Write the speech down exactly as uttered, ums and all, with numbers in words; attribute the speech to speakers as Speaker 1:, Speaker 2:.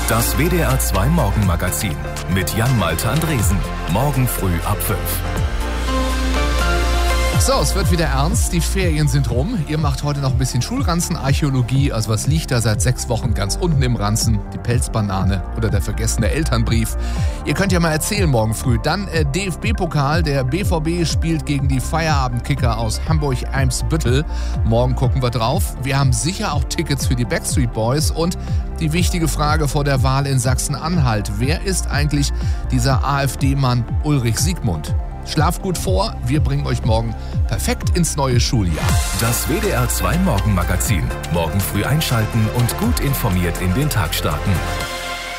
Speaker 1: Das W D R zwei Morgenmagazin mit Jan-Malte Andresen. Morgen früh ab fünf.
Speaker 2: So, es wird wieder ernst. Die Ferien sind rum. Ihr macht heute noch ein bisschen Schulranzenarchäologie. Also was liegt da seit sechs Wochen ganz unten im Ranzen? Die Pelzbanane oder der vergessene Elternbrief. Ihr könnt ja mal erzählen morgen früh. Dann äh, D F B-Pokal. Der B V B spielt gegen die Feierabendkicker aus Hamburg-Eimsbüttel. Morgen gucken wir drauf. Wir haben sicher auch Tickets für die Backstreet Boys. Und die wichtige Frage vor der Wahl in Sachsen-Anhalt. Wer ist eigentlich dieser AfD-Mann Ulrich Siegmund? Schlaft gut vor, wir bringen euch morgen perfekt ins neue Schuljahr.
Speaker 1: Das W D R zwei Morgenmagazin. Morgen früh einschalten und gut informiert in den Tag starten.